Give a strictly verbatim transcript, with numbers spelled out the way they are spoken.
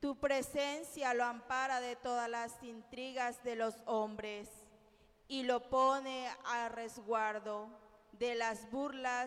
Tu presencia lo ampara de todas las intrigas de los hombres y lo pone a resguardo de las burlas